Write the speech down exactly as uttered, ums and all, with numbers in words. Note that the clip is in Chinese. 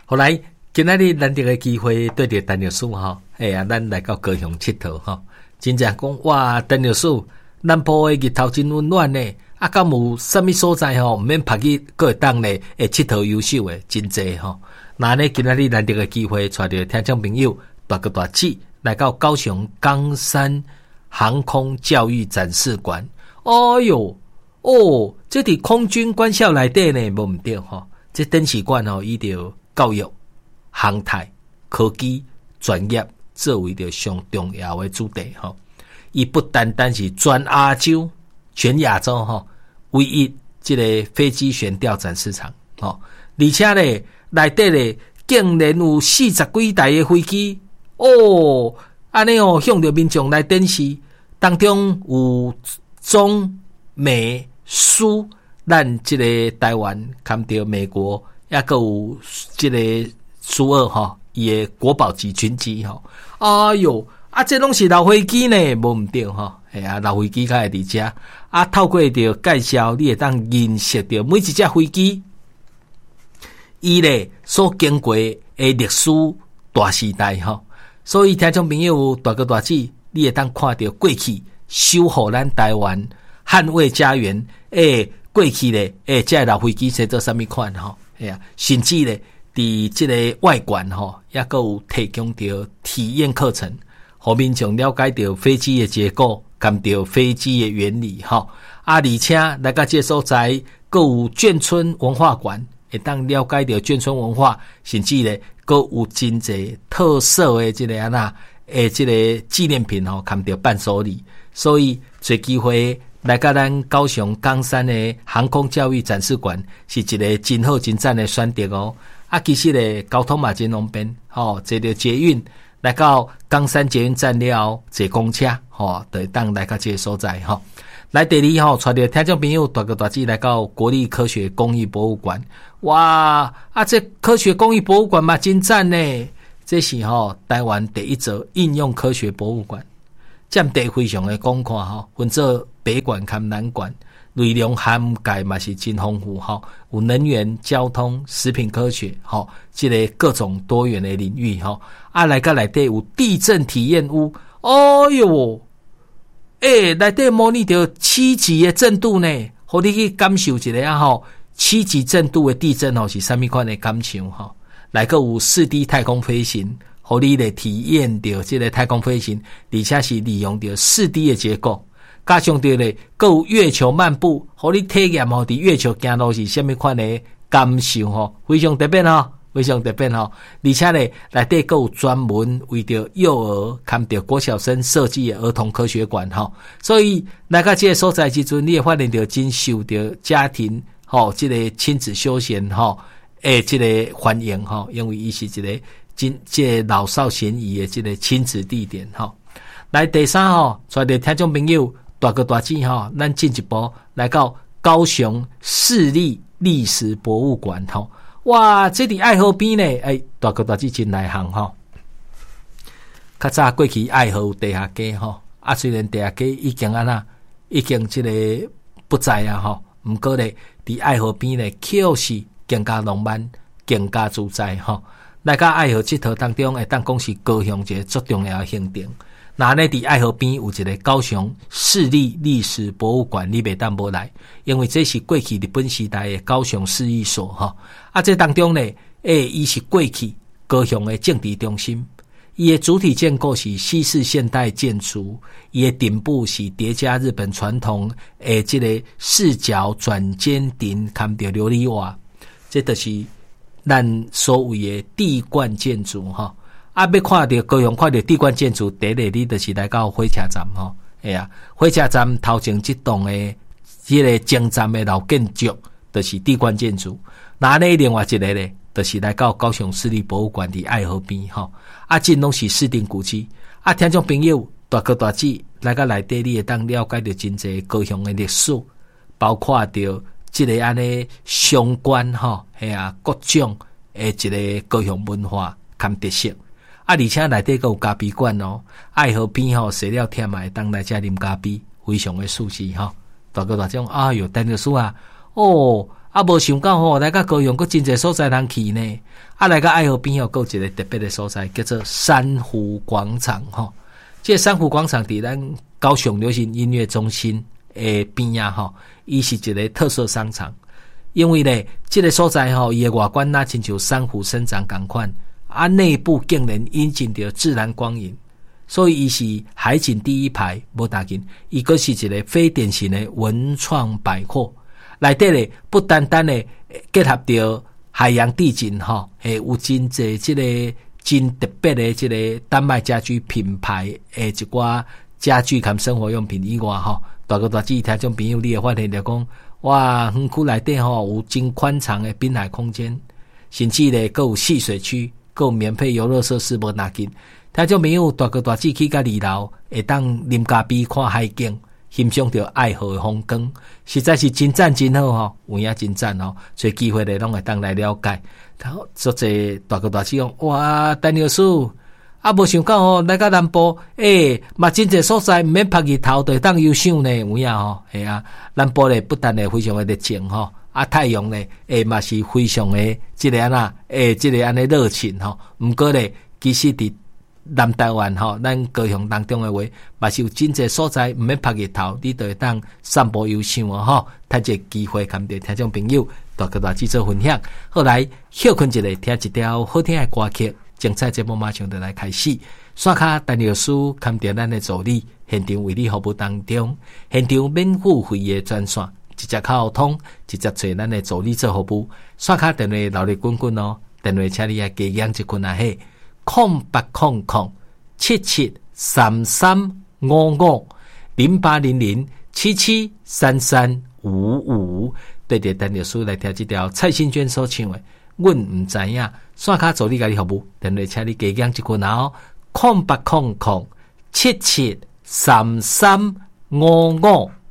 后来今仔日难得的机会对着陈律师吼，哎呀，咱来到高雄佚佗吼，真正讲哇，陈律师，南部的日头真温暖呢，啊，敢有啥物所在吼，毋免拍去各会当咧，会佚佗优秀的真济吼。那呢，今仔日难得的机会，带着听众朋友大哥大姐来到高雄冈山航空教育展示馆。哦哟，哦，这伫空军官校内底呢，无毋对吼，这展示馆吼，伊着教育。航太、科技、专业作为着上重要的主题吼，伊不单单是全亚洲、全亚洲吼唯一这个飞机悬吊展示场吼，而且咧内底咧竟然有四十几台的飞机哦，安尼哦向着民众来展示，当中有中美苏，咱这个台湾看到美国，也个有这个。苏二吼，伊诶国宝级军机吼，哎哟，啊，这拢是老飞机呢，无毋对吼，哎啊，老飞机较会伫遮，啊，透过着介绍，你会当认识着每一只飞机，伊咧所经过诶历史大时代吼，所以听众朋友大哥大姐，你会当看到过去守护咱台湾、捍卫家园诶，过去咧诶，这老飞机是做啥物款吼，哎呀，甚至咧。伫这个外馆吼，也个有提供着体验课程，互民众了解到飞机的结构，感到飞机的原理吼。啊，而且来到这所在，个有眷村文化馆，会当了解到眷村文化，甚至咧个有真济特色的这个安那诶，这个纪念品吼，看到伴手礼。所以，做机会来到咱高雄冈山的航空教育展示馆，是一个真好真赞的选择哦。啊，其实咧交通嘛真方便，吼、哦，坐着捷运来到冈山捷运站了，坐公车，吼、哦，就当来到这个所在，吼、哦。来第二吼，带着听众朋友大哥大姐来到国立科学工艺博物馆，哇！啊，这科学工艺博物馆嘛真赞呢，这是吼、哦、台湾第一座应用科学博物馆，占地非常的广阔吼，分做北馆和南馆。内容涵盖嘛是真丰富吼，有能源、交通、食品科学吼，这个各种多元的领域吼。啊，来个内底有地震体验屋，哦哟，诶，内底模拟到七级的震度呢，互你去感受一下啊吼，七级震度的地震吼是啥物款的感受吼？来个有四 D 太空飞行，互你来体验到这个太空飞行，而且是利用到四 D 的结构。加上着咧，还有月球漫步，互你体验吼，伫月球行路是虾米款的感受吼，非常特别吼，非常特别吼。而且咧，内底还有专门为着幼儿、看着国小生设计的儿童科学馆吼。所以来到这个所在时阵，你会发现到真受着家庭吼，这个亲子休闲吼，诶，这个欢迎吼，因为伊是一个真这个老少咸宜的这个亲子地点吼。来第三吼，带着听众朋友。大哥大姐吼，咱进一步来到高雄市立历史博物馆吼，哇，这里爱河边呢，哎，大哥大姐真内行吼。较早过去爱河有地下街吼，啊，虽然地下街已经安那，已经这个不在啊吼，不过咧，伫爱河边咧，确实更加浪漫，更加自在吼。来到爱河佚佗当中，会当讲是高雄一个最重要的行程。那呢，伫爱河边有一个高雄市立历史博物馆，你袂当无来，因为这是过去日本时代的高雄市役所哈。啊，这当中呢，诶，伊是过去高雄的政治中心，伊的主体建构是西式现代建筑，伊的顶部是叠加日本传统诶，这个四角转尖顶，看到琉璃瓦，这就是咱所谓的地冠建筑哈。啊，要看到高雄看到地冠建筑，第一个你就是来到火车站吼，哎呀，火车站头前这栋诶，这个前站的老建筑，就是地冠建筑。那呢，另外一个咧，就是来到高雄市立博物馆的爱河边吼，啊，这拢是市定古迹。啊，听众朋友大哥大姐来到内底，你会当了解到真侪高雄的历史，包括着这个安尼相关吼，哎呀，各种诶一个高雄文化含特色。啊，而且内底还有咖啡馆哦，爱河边吼，洗了忝嘛，当来遮啉咖啡，非常的舒适吼。大哥大讲，哎哟，陈律师啊，哦， 啊，无想到吼，来到高雄，佫真侪所在人去呢。啊，来到爱河边哦，佫有一个特别的所在，叫做珊瑚广场吼。这个珊瑚广场伫咱高雄流行音乐中心诶边啊吼，伊是一个特色商场。因为咧，这个所在吼，伊诶外观那亲像珊瑚生长共款，啊，内部竟然引进着自然光影，所以伊是海景第一排，无大紧。伊佫是一个非典型的文创百货。内底咧不单单咧结合着海洋地景吼，诶有真济即个真特别的即个丹麦家居品牌诶一寡家具及生活用品以外吼，大哥大姐听众朋友你会发现着讲，哇，园区内底吼有真宽敞的滨海空间，甚至咧佫有戏水区，佫有免费游乐设施无拿紧。听众朋友大哥大姐去到二楼，会当啉咖啡看海景。欣赏到爱河的风光，实在是真赞真好吼，有影真赞吼，所以机会咧拢会当来了解。然后做者大哥大姐讲，哇，陈老师啊，无想到吼，来到南部，诶、欸，嘛真侪所在毋免晒日头，就会当游赏呢，有影吼，系啊，南部咧不但咧非常的热情吼，啊太阳咧，诶嘛是非常的即个安那，诶即个安尼热情吼，毋过咧其实伫南台湾吼，咱高雄当中的话，嘛是有真侪所在毋免晒日头，你就会当散步游赏哦吼，趁这个机会，跟着听众朋友大家大家做分享。后来休困一下，听一条好听的歌曲，精彩节目马上就来开始。刷卡陈老师跟着咱的助理，现场为你服务当中，现场免付费的专线，直接靠通，直接找咱的助理做服务。刷卡电话留你滚滚哦，电话请你也加养一群啊嘿。空八空空七七三三五五零八零零七七三三五五，对着陈老师来听这条蔡幸娟所唱的，阮唔知影，线卡助理甲你服务，电话请你加养一群啊哦，空八空空七七三三五五。